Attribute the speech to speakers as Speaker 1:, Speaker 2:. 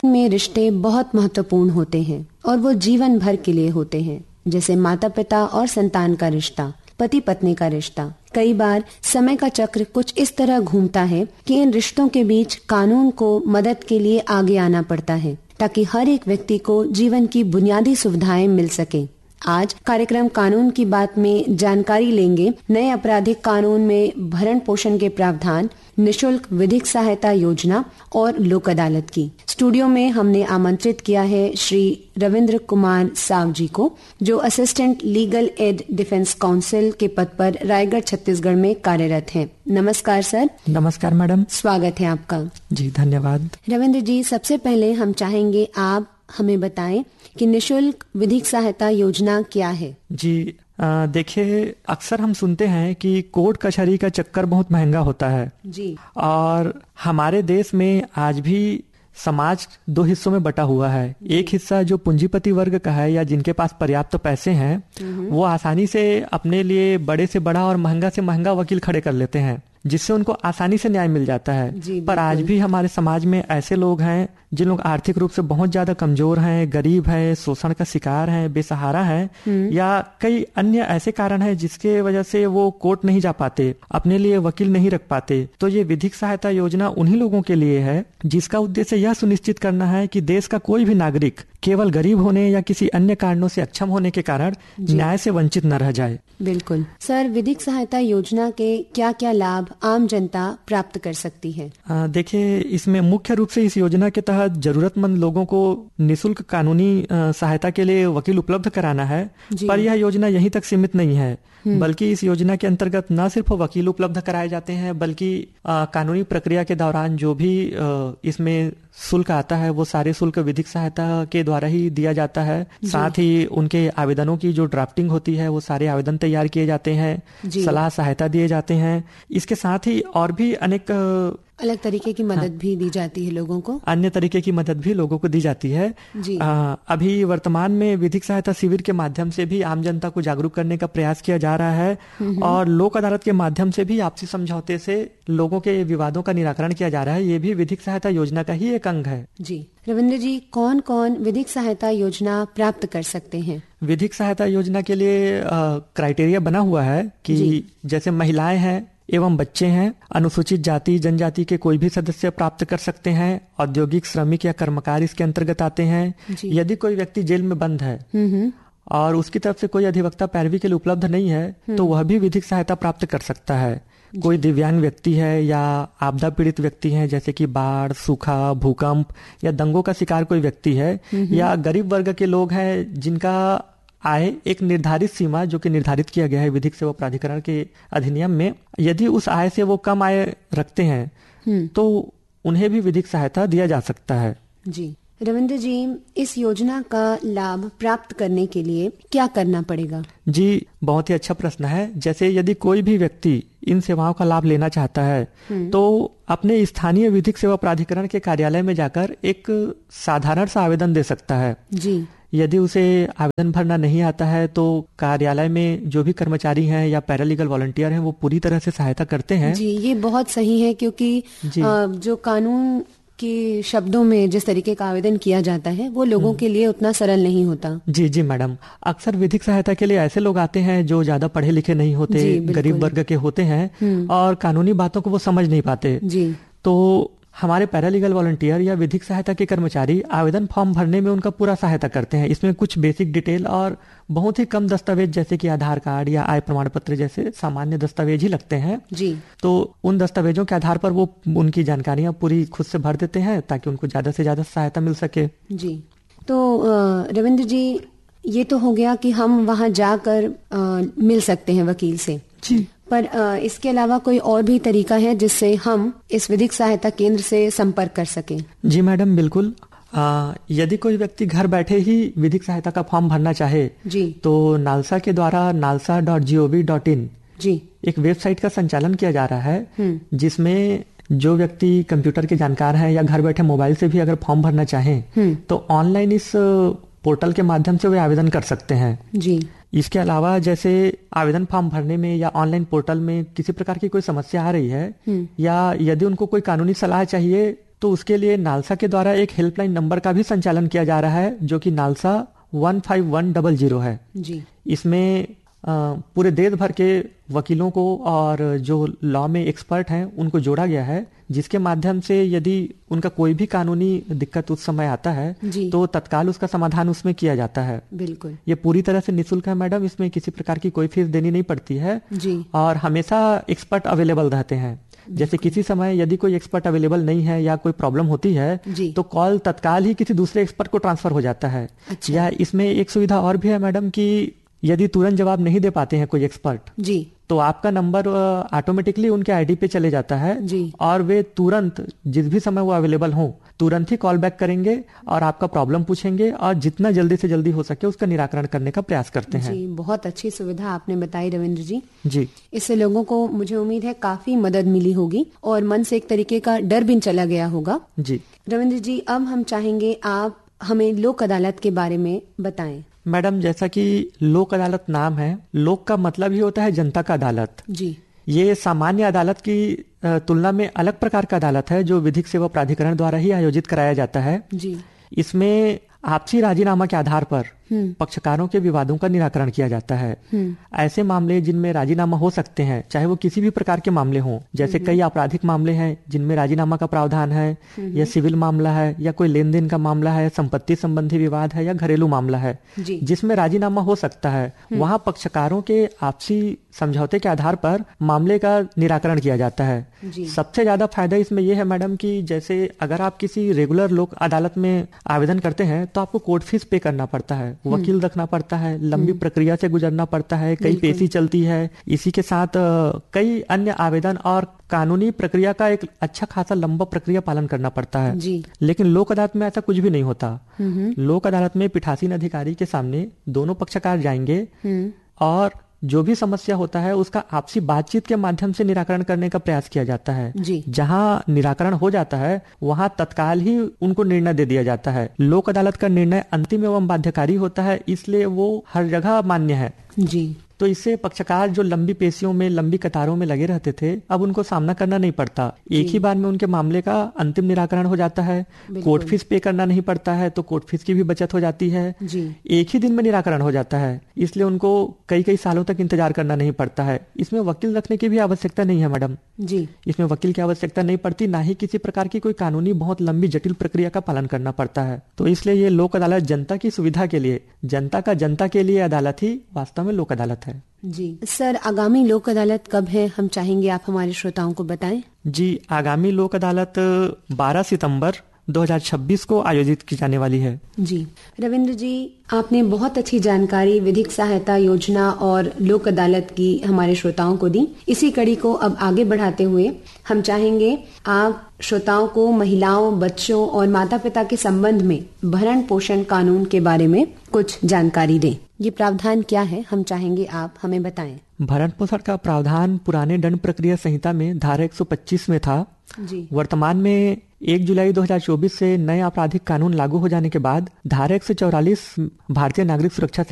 Speaker 1: में रिश्ते बहुत महत्वपूर्ण होते हैं और वो जीवन भर के लिए होते हैं, जैसे माता पिता और संतान का रिश्ता, पति पत्नी का रिश्ता। कई बार समय का चक्र कुछ इस तरह घूमता है कि इन रिश्तों के बीच कानून को मदद के लिए आगे आना पड़ता है ताकि हर एक व्यक्ति को जीवन की बुनियादी सुविधाएं मिल सके। आज कार्यक्रम कानून की बात में जानकारी लेंगे नए आपराधिक कानून में भरण पोषण के प्रावधान, निशुल्क विधिक सहायता योजना और लोक अदालत की। स्टूडियो में हमने आमंत्रित किया है श्री रविंद्र कुमार साव जी को, जो assistant legal aid defence council के पद पर रायगढ़ छत्तीसगढ़ में कार्यरत हैं। नमस्कार सर।
Speaker 2: नमस्कार मैडम।
Speaker 1: स्वागत है आपका।
Speaker 2: जी धन्यवाद।
Speaker 1: रविंद्र जी, सबसे पहले हम चाहेंगे आप हमें बताएं कि निशुल्क विधिक सहायता योजना क्या है।
Speaker 2: जी देखिए, अक्सर हम सुनते हैं कि कोर्ट कचहरी का चक्कर बहुत महंगा होता है
Speaker 1: जी,
Speaker 2: और हमारे देश में आज भी समाज दो हिस्सों में बटा हुआ है। एक हिस्सा जो पूंजीपति वर्ग का है या जिनके पास पर्याप्त पैसे हैं, वो आसानी से अपने लिए बड़े से बड़ा और महंगा से महंगा वकील खड़े कर लेते हैं, जिससे उनको आसानी से न्याय मिल जाता है। पर आज भी हमारे समाज में ऐसे लोग हैं जिन लोग आर्थिक रूप से बहुत ज्यादा कमजोर हैं, गरीब हैं, शोषण का शिकार हैं, बेसहारा हैं, या कई अन्य ऐसे कारण हैं जिसके वजह से वो कोर्ट नहीं जा पाते, अपने लिए वकील नहीं रख पाते। तो ये विधिक सहायता योजना उन्हीं लोगों के लिए है जिसका उद्देश्य यह सुनिश्चित करना है कि देश का कोई भी नागरिक केवल गरीब होने या किसी अन्य कारणों से अक्षम होने के कारण न्याय से वंचित न रह जाए।
Speaker 1: बिल्कुल सर, विधिक सहायता योजना के क्या क्या लाभ आम जनता प्राप्त कर सकती है?
Speaker 2: देखिए, इसमें मुख्य रूप से इस योजना के तहत जरूरतमंद लोगों को निशुल्क कानूनी सहायता के लिए वकील उपलब्ध कराना है। पर यह योजना यहीं तक सीमित नहीं है, बल्कि इस योजना के अंतर्गत न सिर्फ वकील उपलब्ध कराए जाते हैं, बल्कि कानूनी प्रक्रिया के दौरान जो भी इसमें शुल्क आता है वो सारे शुल्क विधिक सहायता के द्वारा ही दिया जाता है। साथ ही उनके आवेदनों की जो ड्राफ्टिंग होती है वो सारे आवेदन तैयार किए जाते हैं, सलाह सहायता दिए जाते हैं। इसके साथ ही और भी अनेक
Speaker 1: अलग तरीके की मदद भी दी जाती है लोगों को,
Speaker 2: अन्य तरीके की मदद भी लोगों को दी जाती है। अभी वर्तमान में विधिक सहायता शिविर के माध्यम से भी आम जनता को जागरूक करने का प्रयास किया जा रहा है और लोक अदालत के माध्यम से भी आपसी समझौते से लोगों के विवादों का निराकरण किया जा रहा है। ये भी विधिक सहायता योजना का ही एक अंग है। जी
Speaker 1: रविंद्र जी, कौन कौन विधिक सहायता योजना प्राप्त कर सकते हैं?
Speaker 2: विधिक सहायता योजना के लिए क्राइटेरिया बना हुआ है कि जैसे महिलाएं हैं एवं बच्चे हैं, अनुसूचित जाति जनजाति के कोई भी सदस्य प्राप्त कर सकते हैं, औद्योगिक श्रमिक या कर्मकार इसके अंतर्गत आते हैं। यदि कोई व्यक्ति जेल में बंद है और उसकी तरफ से कोई अधिवक्ता पैरवी के लिए उपलब्ध नहीं है तो वह भी विधिक सहायता प्राप्त कर सकता है। कोई दिव्यांग व्यक्ति है या आपदा पीड़ित व्यक्ति है, जैसे कि बाढ़, सूखा, भूकंप या दंगों का शिकार कोई व्यक्ति है, या गरीब वर्ग के लोग हैं जिनका आय एक निर्धारित सीमा जो कि निर्धारित किया गया है विधिक सेवा प्राधिकरण के अधिनियम में, यदि उस आय से वो कम आय रखते हैं तो उन्हें भी विधिक सहायता दिया जा सकता है।
Speaker 1: जी रविंद्र जी, इस योजना का लाभ प्राप्त करने के लिए क्या करना पड़ेगा?
Speaker 2: जी बहुत ही अच्छा प्रश्न है। जैसे यदि कोई भी व्यक्ति इन सेवाओं का लाभ लेना चाहता है तो अपने स्थानीय विधिक सेवा प्राधिकरण के कार्यालय में जाकर एक साधारण सा आवेदन दे सकता है।
Speaker 1: जी
Speaker 2: यदि उसे आवेदन भरना नहीं आता है तो कार्यालय में जो भी कर्मचारी हैं या पैरालीगल वॉलंटियर हैं वो पूरी तरह से सहायता करते हैं।
Speaker 1: जी ये बहुत सही है, क्योंकि जो कानून के शब्दों में जिस तरीके का आवेदन किया जाता है वो लोगों के लिए उतना सरल नहीं होता।
Speaker 2: जी मैडम, अक्सर विधिक सहायता के लिए ऐसे लोग आते हैं जो ज्यादा पढ़े लिखे नहीं होते, गरीब वर्ग के होते हैं और कानूनी बातों को वो समझ नहीं पाते।
Speaker 1: जी
Speaker 2: तो हमारे पैरालीगल वॉलंटियर या विधिक सहायता के कर्मचारी आवेदन फॉर्म भरने में उनका पूरा सहायता करते हैं। इसमें कुछ बेसिक डिटेल और बहुत ही कम दस्तावेज जैसे कि आधार कार्ड या आय प्रमाण पत्र जैसे सामान्य दस्तावेज ही लगते हैं।
Speaker 1: जी तो
Speaker 2: उन दस्तावेजों के आधार पर वो उनकी जानकारियां पूरी खुद से भर देते हैं ताकि उनको ज्यादा से ज्यादा सहायता मिल सके।
Speaker 1: जी तो रविंद्र जी, ये तो हो गया कि हम वहां जाकर मिल सकते हैं वकील से।
Speaker 2: जी
Speaker 1: पर इसके अलावा कोई और भी तरीका है जिससे हम इस विधिक सहायता केंद्र से संपर्क कर सकें?
Speaker 2: जी मैडम बिल्कुल। यदि कोई व्यक्ति घर बैठे ही विधिक सहायता का फॉर्म भरना चाहे
Speaker 1: जी
Speaker 2: तो नालसा के द्वारा nalsa.gov.in
Speaker 1: जी एक
Speaker 2: वेबसाइट का संचालन किया जा रहा है, जिसमें जो व्यक्ति कंप्यूटर के जानकार हैं या घर बैठे मोबाइल से भी अगर फॉर्म भरना चाहें तो ऑनलाइन इस पोर्टल के माध्यम से वे आवेदन कर सकते हैं।
Speaker 1: जी
Speaker 2: इसके अलावा जैसे आवेदन फॉर्म भरने में या ऑनलाइन पोर्टल में किसी प्रकार की कोई समस्या आ रही है या यदि उनको कोई कानूनी सलाह चाहिए तो उसके लिए नालसा के द्वारा एक हेल्पलाइन नंबर का भी संचालन किया जा रहा है, जो कि नालसा 15100 है
Speaker 1: जी।
Speaker 2: इसमें पूरे देश भर के वकीलों को और जो लॉ में एक्सपर्ट हैं उनको जोड़ा गया है, जिसके माध्यम से यदि उनका कोई भी कानूनी दिक्कत उस समय आता है तो तत्काल उसका समाधान उसमें किया जाता है।
Speaker 1: बिल्कुल।
Speaker 2: ये पूरी तरह से निःशुल्क है मैडम, इसमें किसी प्रकार की कोई फीस देनी नहीं पड़ती है
Speaker 1: जी।
Speaker 2: और हमेशा एक्सपर्ट अवेलेबल रहते हैं। जैसे किसी समय यदि कोई एक्सपर्ट अवेलेबल नहीं है या कोई प्रॉब्लम होती है तो कॉल तत्काल ही किसी दूसरे एक्सपर्ट को ट्रांसफर हो जाता है।
Speaker 1: अच्छा।
Speaker 2: या इसमें एक सुविधा और भी है मैडम कि यदि तुरंत जवाब नहीं दे पाते हैं कोई एक्सपर्ट
Speaker 1: जी,
Speaker 2: तो आपका नंबर ऑटोमेटिकली उनके आईडी पे चले जाता है
Speaker 1: जी।
Speaker 2: और वे तुरंत जिस भी समय वो अवेलेबल हो तुरंत ही कॉल बैक करेंगे और आपका प्रॉब्लम पूछेंगे और जितना जल्दी से जल्दी हो सके उसका निराकरण करने का प्रयास करते हैं।
Speaker 1: जी, बहुत अच्छी सुविधा आपने बताई रविंद्र जी।
Speaker 2: जी,
Speaker 1: इससे लोगों को मुझे उम्मीद है काफी मदद मिली होगी और मन से एक तरीके का डर भी चला गया होगा।
Speaker 2: जी
Speaker 1: रविंद्र जी, अब हम चाहेंगे आप हमें लोक अदालत के बारे में बताएं।
Speaker 2: मैडम, जैसा कि लोक अदालत नाम है, लोक का मतलब ही होता है जनता का अदालत।
Speaker 1: जी।
Speaker 2: ये सामान्य अदालत की तुलना में अलग प्रकार का अदालत है जो विधिक सेवा प्राधिकरण द्वारा ही आयोजित कराया जाता है।
Speaker 1: जी।
Speaker 2: इसमें आपसी राजीनामा के आधार पर पक्षकारों के विवादों का निराकरण किया जाता है। ऐसे मामले जिनमें राजीनामा हो सकते हैं, चाहे वो किसी भी प्रकार के मामले हों, जैसे कई आपराधिक मामले हैं जिनमें राजीनामा का प्रावधान है, या सिविल मामला है, या कोई लेन देन का मामला है, संपत्ति संबंधी विवाद है, या घरेलू मामला है जिसमें राजीनामा हो सकता है, वहां पक्षकारों के आपसी समझौते के आधार पर मामले का निराकरण किया जाता है। सबसे ज्यादा फायदा इसमें यह है मैडम कि जैसे अगर आप किसी रेगुलर लोक अदालत में आवेदन करते हैं तो आपको कोर्ट फीस पे करना पड़ता है, वकील रखना पड़ता है, लंबी प्रक्रिया से गुजरना पड़ता है, कई पेशी चलती है, इसी के साथ कई अन्य आवेदन और कानूनी प्रक्रिया का एक अच्छा खासा लंबा प्रक्रिया पालन करना पड़ता है
Speaker 1: जी।
Speaker 2: लेकिन लोक अदालत में ऐसा कुछ भी नहीं होता। लोक अदालत में पीठासीन अधिकारी के सामने दोनों पक्षकार जाएंगे और जो भी समस्या होता है उसका आपसी बातचीत के माध्यम से निराकरण करने का प्रयास किया जाता है। जहां निराकरण हो जाता है वहां तत्काल ही उनको निर्णय दे दिया जाता है। लोक अदालत का निर्णय अंतिम एवं बाध्यकारी होता है, इसलिए वो हर जगह मान्य है।
Speaker 1: जी।
Speaker 2: तो इससे पक्षकार जो लंबी पेशियों में, लंबी कतारों में लगे रहते थे, अब उनको सामना करना नहीं पड़ता। एक ही बार में उनके मामले का अंतिम निराकरण हो जाता है। कोर्ट फीस पे करना नहीं पड़ता है, तो कोर्ट फीस की भी बचत हो जाती है। एक ही दिन में निराकरण हो जाता है, इसलिए उनको कई कई सालों तक इंतजार करना नहीं पड़ता है। इसमें वकील रखने की भी आवश्यकता नहीं है मैडम जी। इसमें वकील की आवश्यकता नहीं पड़ती, ना ही किसी प्रकार की कोई कानूनी बहुत लंबी जटिल प्रक्रिया का पालन करना पड़ता है। तो इसलिए ये लोक अदालत जनता की सुविधा के लिए, जनता के लिए अदालत ही वास्तव में लोक अदालत है।
Speaker 1: जी सर, आगामी लोक अदालत कब है, हम चाहेंगे आप हमारे श्रोताओं को बताएं।
Speaker 2: जी, आगामी लोक अदालत 12 सितंबर 2026 को आयोजित की जाने वाली है।
Speaker 1: जी रविंद्र जी, आपने बहुत अच्छी जानकारी विधिक सहायता योजना और लोक अदालत की हमारे श्रोताओं को दी। इसी कड़ी को अब आगे बढ़ाते हुए हम चाहेंगे आप श्रोताओं को महिलाओं, बच्चों और माता पिता के संबंध में भरण पोषण कानून के बारे में कुछ जानकारी दें। ये प्रावधान क्या है, हम चाहेंगे आप हमें बताएं।
Speaker 2: भरण पोषण का प्रावधान पुराने दंड प्रक्रिया संहिता में धारा 125 में था।
Speaker 1: जी।
Speaker 2: वर्तमान में 1 जुलाई 2024 से नए आपराधिक कानून लागू हो जाने के बाद धारा 144 भारतीय नागरिक सुरक्षा